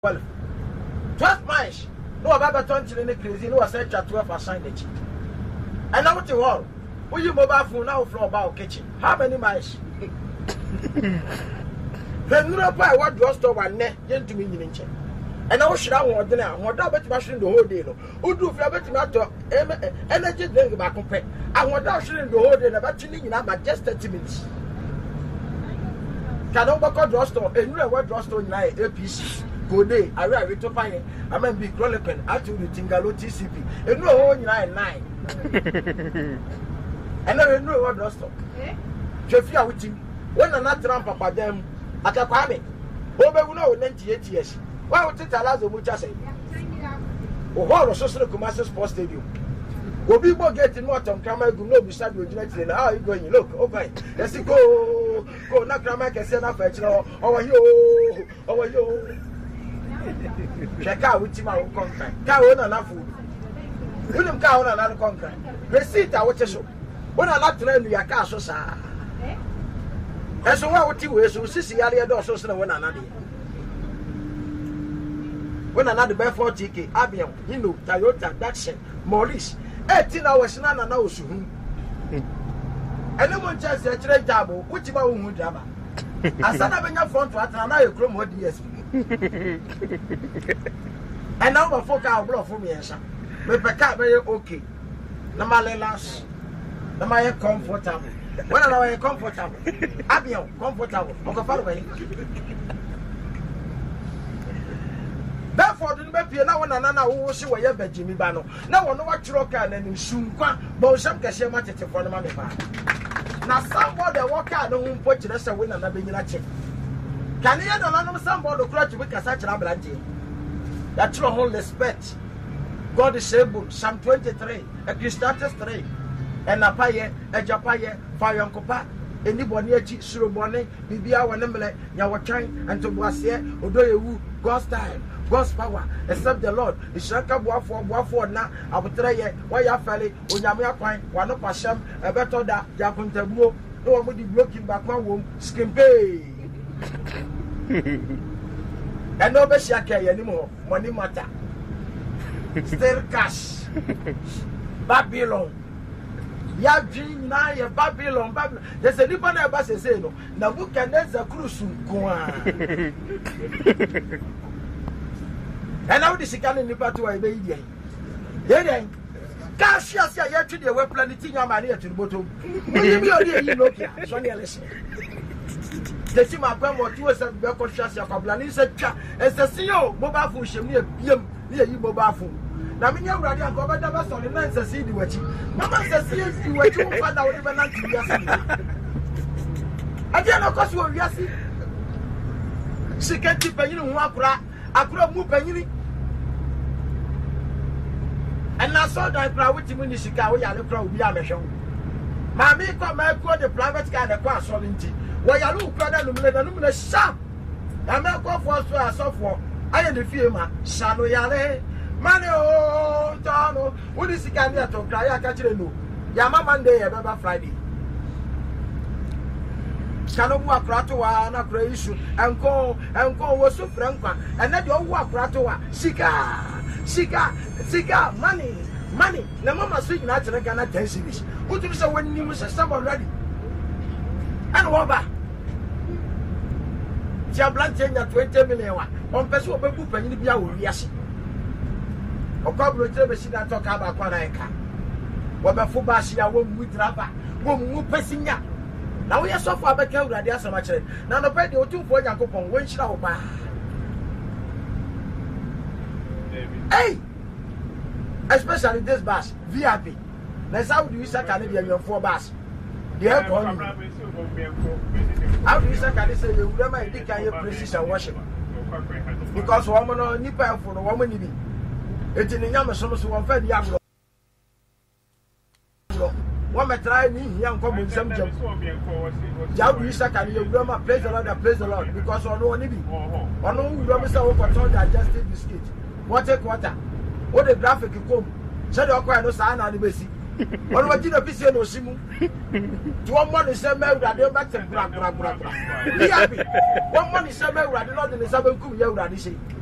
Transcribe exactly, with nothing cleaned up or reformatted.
Well, twelve miles. No, about twenty in the crazy. No, I said twelve assigned it. And now what you want? Will you mobile phone now from about kitchen? How many miles? Then you know, I want drugstore one net, gentlemen in check. And now should I want dinner? What about machine the whole day? Who do you have to energy drink back compare? I want to shoot the whole day about chilling in about just thirty minutes. Can I walk on drugstore? And you know what drugstore in A P C? Go day, I read to find I mean, be Crolican, actually, Tingalo T C P. And no one nine nine. And I know what drugstore. Jeffia with him. When I'm not Trump about them at a Kwame. Over we know ninety-eight years. Why would it allow the Mucha say? Oh, what was social commercial sports stadium? Will people getting more on camera? You know, beside you, United. How are you going? Look, okay. Let's go. Go, not camera can send up a channel. Over you. Over you. Check out with him out contract. Cow on enough food. William Cow on another contract. Receipt our show. When I like to learn your car, so sir. And so, what you wish to see earlier, also, when another. When another by forty K, Abion, you know, Toyota, Datsun, Maurice, eighteen hours, none and now soon. And no one just a trade double, which you won't have. As I have enough front to another chrome what D S P. And now my folk are blow for me, sir. But the cat very okay. No matter last, no matter comfortable. When I am comfortable, Abion, comfortable, okay, follow me. Therefore, the baby now one another who will see where you're Jimmy Bano. Now, one what you can and soon, but some can share much for the money. Now, somebody walk out and put you as a winner and being a chief. Can you know somebody cry to make a such a blanty? That's your whole respect. God is able, Psalm twenty-three, a Christatus three, and a paye, a japaye, fire and copa. Anybody a cheat, Surubone, Bibia, one emblem, Yawachan, and Tobuasia, Odoyu, God's time. God's power, except the Lord. The Shaka Wafo, Wafo, now, I will try it. Why you fairly, when Yamia Pine, one of Pasham, a better that Jacontabu, no one will be blocking back one womb, skin pay. And no Beshaka anymore, money matter. Still cash. Babylon. Yajin, Naya, Babylon, Babylon. There's a different about say no. Nabucodonosor cruise. And now this is coming to a baby. Then, cash yes, I had to the web planeting your money to the bottom. You look here, Sonia, listen. The team of Bama to us at Belco Shasha Cablan said, as the C E O, mobile phone, she near you, near you, mobile phone. Now, when you're ready, I'm going to have a son and answer see the watching. Mamma says, yes, you were to find out even until yesterday. I dare not cost you a yassi. She can't keep a you walk. I could have moved penny. And I saw that crowd with him in the Chicago, and the crowd be a show. Mammy got my call the private car and the car solidity. Why you look at the luminous sharp? And I go for us so for I am the firma, Shano Yale, Mano, Tano, what is the candidate to cry? I catch it. Yama Monday, Baba Friday. Cannot walk Ratoa and a creation and go and go was so frank and let your walk Ratoa. Sika, Sika, Sika, money, money. The mama sweet natural cannot tell this. Who to say when you was a summer already? And Waba Jablan change twenty million on person of a book and you be our yes. Or couple of television that talk about Quanaika. What about Fubasia won't with Rapa, won't move passing ya. Now we are so far back out there so much. Now the bed you two for Jacob when she out. Hey, especially this bus, V I P. That's how do you say Canadian your four bus? The airport. How do you say Canadian you never indicate your precision worship? Because woman or nipper for the woman in it in the Yamason one fed young. One may try me young come some job. How do you say Canadian grammar? Praise the Lord, praise the Lord, because on no need. On no grammar, so control adjusted biscuit. What a quarter. What a graphic you come. Said your quiet no sign on the basic. What was it a piece of Simu? To one money, some men that they're back to Bra Bra Bra. One money, some men that they're not in the Sabbath.